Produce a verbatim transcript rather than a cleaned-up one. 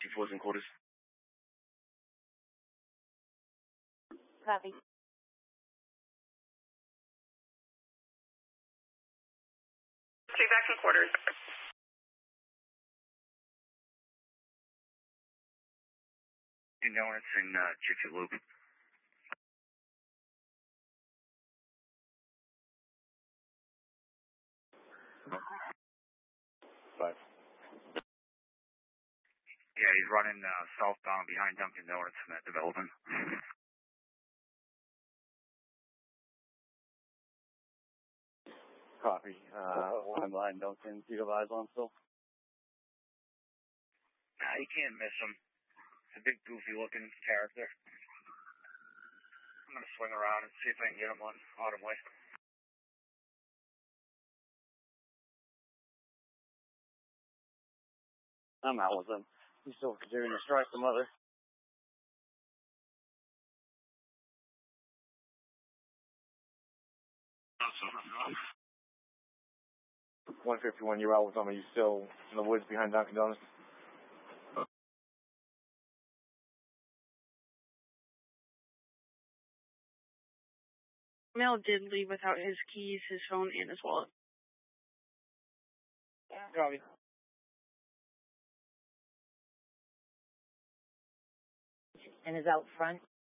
fours and quarters. Copy. Three back and quarters. Dunkin' Donuts and uh, Chicken Loop. Five. Yeah, he's running uh, southbound behind Dunkin' Donuts in that development. Copy. Uh, one line Dunkin', do you have eyes on still? Nah, you can't miss him. It's a big, goofy-looking character. I'm gonna swing around and see if I can get him on Autumn Way. I'm out with him. He's still continuing to strike the mother. one fifty-one, you're out with him. Are you still in the woods behind Dunkin' Donuts? Mel did leave without his keys, his phone, and his wallet. Copy. And is out front?